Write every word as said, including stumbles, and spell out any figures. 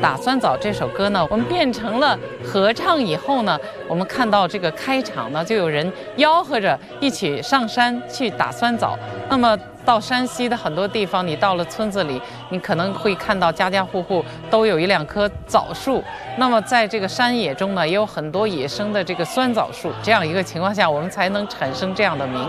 打酸枣》这首歌呢，我们变成了合唱以后呢，我们看到这个开场呢，就有人吆喝着一起上山去打酸枣。那么到山西的很多地方，你到了村子里，你可能会看到家家户户都有一两棵枣树。那么在这个山野中呢，也有很多野生的这个酸枣树。这样一个情况下，我们才能产生这样的名。